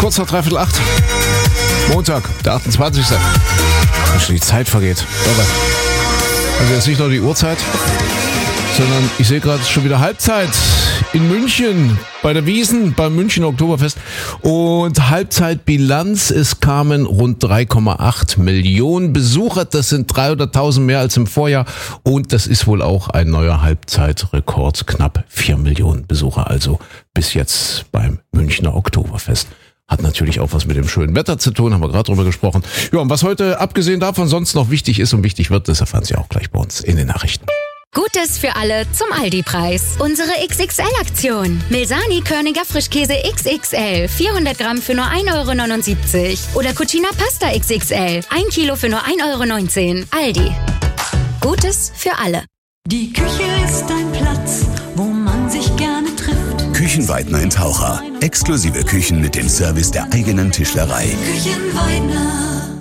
Kurz nach 7:45. Montag, der 28. Die Zeit vergeht. Also jetzt nicht nur die Uhrzeit, sondern ich sehe gerade schon wieder Halbzeit in München bei der Wiesn beim Münchner Oktoberfest. Und Halbzeitbilanz, es kamen rund 3,8 Millionen Besucher. Das sind 300.000 mehr als im Vorjahr. Und das ist wohl auch ein neuer Halbzeitrekord. Knapp 4 Millionen Besucher also bis jetzt beim Münchner Oktoberfest. Hat natürlich auch was mit dem schönen Wetter zu tun, haben wir gerade drüber gesprochen. Ja, und was heute abgesehen davon sonst noch wichtig ist und wichtig wird, das erfahren Sie auch gleich bei uns in den Nachrichten. Gutes für alle zum Aldi-Preis. Unsere XXL-Aktion. Milsani Körniger Frischkäse XXL. 400 Gramm für nur 1,79 €. Oder Cucina Pasta XXL. 1 Kilo für nur 1,19 €. Aldi. Gutes für alle. Die Küche ist ein Platz, wo man sich gerne trifft. Küchenweidner in Taucher. Exklusive Küchen mit dem Service der eigenen Tischlerei. Küchenweidner.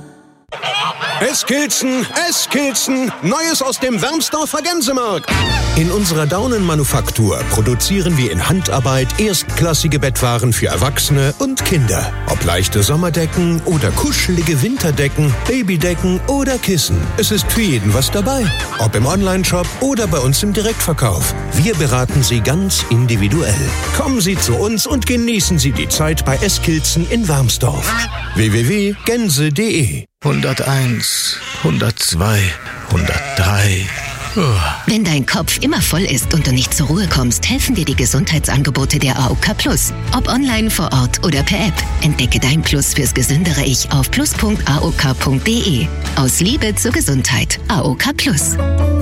Eskilzen, Neues aus dem Wermsdorfer Gänsemarkt. In unserer Daunenmanufaktur produzieren wir in Handarbeit erstklassige Bettwaren für Erwachsene und Kinder. Ob leichte Sommerdecken oder kuschelige Winterdecken, Babydecken oder Kissen. Es ist für jeden was dabei. Ob im Onlineshop oder bei uns im Direktverkauf. Wir beraten Sie ganz individuell. Kommen Sie zu uns und genießen Sie die Zeit bei Eskilzen in Wermsdorf. www.gänse.de 101, 102, 103. Wenn dein Kopf immer voll ist und du nicht zur Ruhe kommst, helfen dir die Gesundheitsangebote der AOK Plus. Ob online, vor Ort oder per App. Entdecke dein Plus fürs gesündere Ich auf plus.aok.de. Aus Liebe zur Gesundheit. AOK Plus.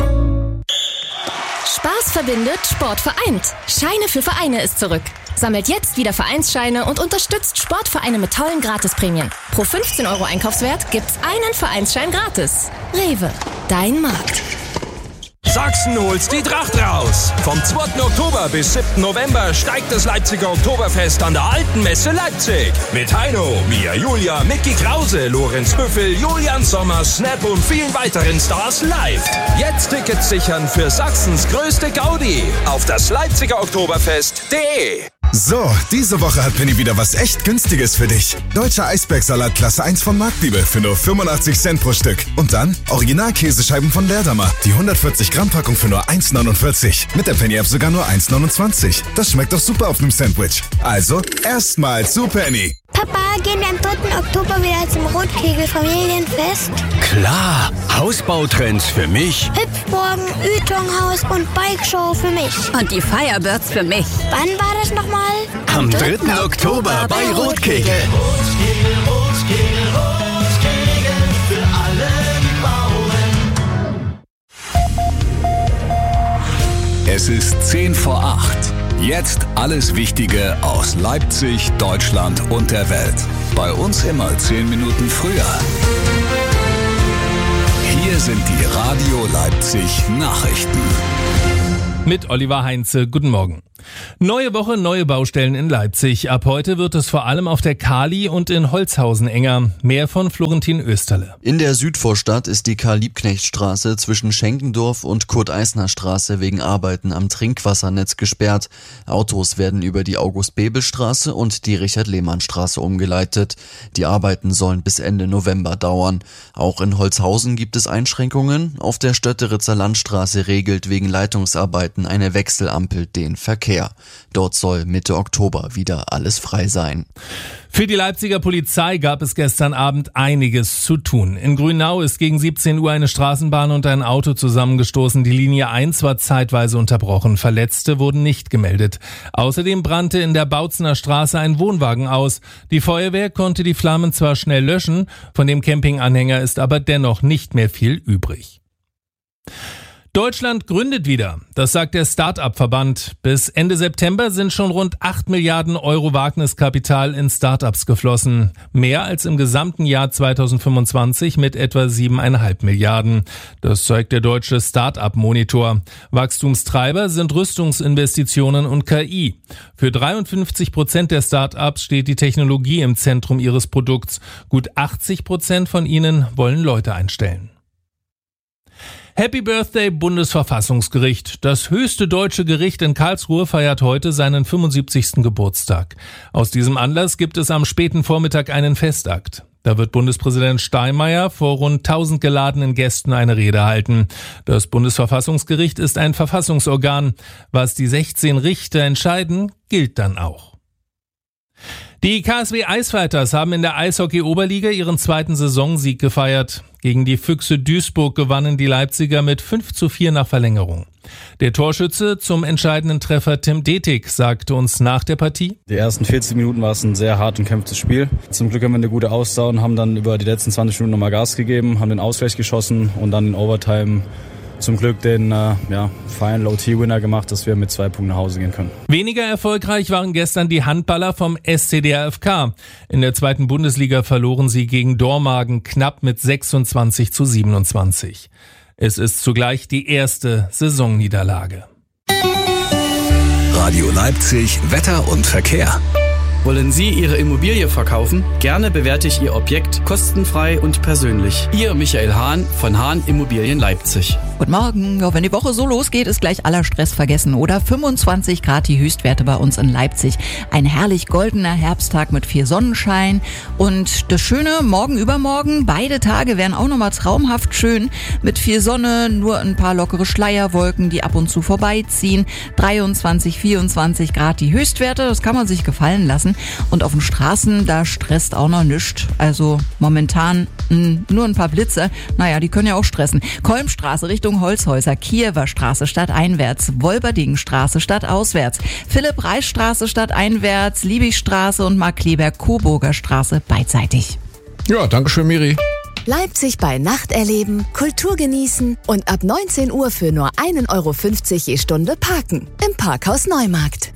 Spaß verbindet, Sport vereint. Scheine für Vereine ist zurück. Sammelt jetzt wieder Vereinsscheine und unterstützt Sportvereine mit tollen Gratisprämien. Pro 15 € Einkaufswert gibt's einen Vereinsschein gratis. Rewe, dein Markt. Sachsen holt's die Tracht raus. Vom 2. Oktober bis 7. November steigt das Leipziger Oktoberfest an der Alten Messe Leipzig. Mit Heino, Mia Julia, Micky Krause, Lorenz Büffel, Julian Sommer, Snap und vielen weiteren Stars live. Jetzt Tickets sichern für Sachsens größte Gaudi auf das Leipziger Oktoberfest.de. So, diese Woche hat Penny wieder was echt Günstiges für dich. Deutscher Eisbergsalat Klasse 1 von Marktliebe für nur 85 Cent pro Stück. Und dann Original-Käsescheiben von Werdamer. Die 140 Gramm Packung für nur 1,49. Mit der Penny-App sogar nur 1,29. Das schmeckt doch super auf einem Sandwich. Also, erstmal zu Penny. Papa, gehen wir am 3. Oktober wieder zum Rotkegel-Familienfest? Klar, Hausbautrends für mich. Hüpfburgen, Ytonghaus und Bikeshow für mich. Und die Firebirds für mich. Wann war das nochmal? Am 3. Oktober bei Rotkegel. Rotkegel für alle Bauern. Es ist 10 vor 8. Jetzt alles Wichtige aus Leipzig, Deutschland und der Welt. Bei uns immer 10 Minuten früher. Hier sind die Radio Leipzig Nachrichten. Mit Oliver Heinze, guten Morgen. Neue Woche, neue Baustellen in Leipzig. Ab heute wird es vor allem auf der Kali und in Holzhausen enger. Mehr von Florentin Österle. In der Südvorstadt ist die Karl-Liebknecht-Straße zwischen Schenkendorf und Kurt-Eisner-Straße wegen Arbeiten am Trinkwassernetz gesperrt. Autos werden über die August-Bebel-Straße und die Richard-Lehmann-Straße umgeleitet. Die Arbeiten sollen bis Ende November dauern. Auch in Holzhausen gibt es Einschränkungen. Auf der Stötteritzer Landstraße regelt wegen Leitungsarbeiten eine Wechselampel den Verkehr. Dort soll Mitte Oktober wieder alles frei sein. Für die Leipziger Polizei gab es gestern Abend einiges zu tun. In Grünau ist gegen 17 Uhr eine Straßenbahn und ein Auto zusammengestoßen. Die Linie 1 war zeitweise unterbrochen. Verletzte wurden nicht gemeldet. Außerdem brannte in der Bautzener Straße ein Wohnwagen aus. Die Feuerwehr konnte die Flammen zwar schnell löschen, von dem Campinganhänger ist aber dennoch nicht mehr viel übrig. Deutschland gründet wieder, das sagt der Start-up-Verband. Bis Ende September sind schon rund 8 Milliarden Euro Wagniskapital in Start-ups geflossen. Mehr als im gesamten Jahr 2025 mit etwa 7,5 Milliarden. Das zeigt der deutsche Start-up-Monitor. Wachstumstreiber sind Rüstungsinvestitionen und KI. Für 53% der Start-ups steht die Technologie im Zentrum ihres Produkts. Gut 80% von ihnen wollen Leute einstellen. Happy Birthday Bundesverfassungsgericht. Das höchste deutsche Gericht in Karlsruhe feiert heute seinen 75. Geburtstag. Aus diesem Anlass gibt es am späten Vormittag einen Festakt. Da wird Bundespräsident Steinmeier vor rund 1000 geladenen Gästen eine Rede halten. Das Bundesverfassungsgericht ist ein Verfassungsorgan. Was die 16 Richter entscheiden, gilt dann auch. Die KSW Eisfighters haben in der Eishockey-Oberliga ihren zweiten Saisonsieg gefeiert. Gegen die Füchse Duisburg gewannen die Leipziger mit 5:4 nach Verlängerung. Der Torschütze zum entscheidenden Treffer Tim Detig sagte uns nach der Partie: Die ersten 40 Minuten war es ein sehr hart umkämpftes Spiel. Zum Glück haben wir eine gute Ausdauer und haben dann über die letzten 20 Minuten nochmal Gas gegeben, haben den Ausgleich geschossen und dann in Overtime zum Glück den Final OT-Winner gemacht, dass wir mit 2 Punkten nach Hause gehen können. Weniger erfolgreich waren gestern die Handballer vom SCDFK. In der zweiten Bundesliga verloren sie gegen Dormagen knapp mit 26:27. Es ist zugleich die erste Saisonniederlage. Radio Leipzig, Wetter und Verkehr. Wollen Sie Ihre Immobilie verkaufen? Gerne bewerte ich Ihr Objekt kostenfrei und persönlich. Ihr Michael Hahn von Hahn Immobilien Leipzig. Guten Morgen. Ja, wenn die Woche so losgeht, ist gleich aller Stress vergessen, oder? 25 Grad die Höchstwerte bei uns in Leipzig. Ein herrlich goldener Herbsttag mit viel Sonnenschein. Und das Schöne, morgen, übermorgen, beide Tage werden auch nochmal traumhaft schön. Mit viel Sonne, nur ein paar lockere Schleierwolken, die ab und zu vorbeiziehen. 23, 24 Grad die Höchstwerte, das kann man sich gefallen lassen. Und auf den Straßen, da stresst auch noch nichts. Also momentan nur ein paar Blitze. Naja, die können ja auch stressen. Kolmstraße Richtung Holzhäuser, Kiewer Straße stadteinwärts, Wolberdingenstraße stadtauswärts, Philipp-Reiß-Straße stadteinwärts, Liebigstraße und Mark-Kleberg-Coburger Straße beidseitig. Ja, danke schön, Miri. Leipzig bei Nacht erleben, Kultur genießen und ab 19 Uhr für nur 1,50 € je Stunde parken. Im Parkhaus Neumarkt.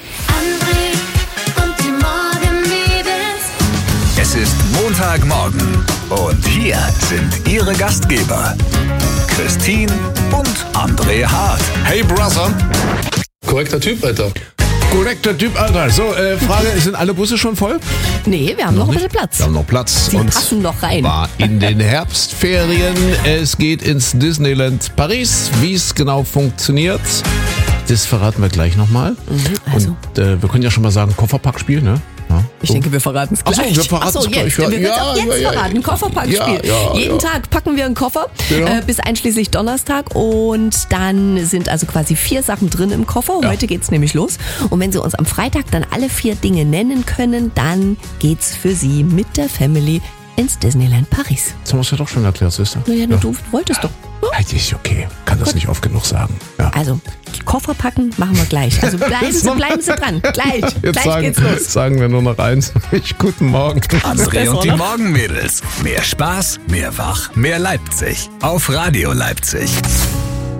Es ist Montagmorgen und hier sind Ihre Gastgeber Christine und André Hart. Hey Brother. Korrekter Typ, Alter. Korrekter Typ, Alter. So, Frage, sind alle Busse schon voll? Nee, wir haben noch ein bisschen Platz. Wir haben noch Platz. Sie passen noch rein. War in den Herbstferien. Es geht ins Disneyland Paris. Wie es genau funktioniert, das verraten wir gleich nochmal. Also. Und wir können ja schon mal sagen, Kofferpackspiel, ne? Ja, ich denke, wir verraten es gleich. Achso, wir verraten es gleich. Wir werden es auch jetzt verraten. Kofferpackspiel. Jeden Tag packen wir einen Koffer, bis einschließlich Donnerstag. Und dann sind also quasi 4 Sachen drin im Koffer. Heute geht's nämlich los. Und wenn Sie uns am Freitag dann alle 4 Dinge nennen können, dann geht's für Sie mit der Family ins Disneyland Paris. Das haben wir es ja doch schon erklärt, Sister. Naja, du wolltest doch. Ist okay. Kann das nicht oft genug sagen. Ja. Also, Koffer packen machen wir gleich. Also bleiben Sie dran. Gleich geht's los. Sagen wir nur noch eins. Guten Morgen. André und die Morgenmädels. Mehr Spaß, mehr Wach, mehr Leipzig. Auf Radio Leipzig.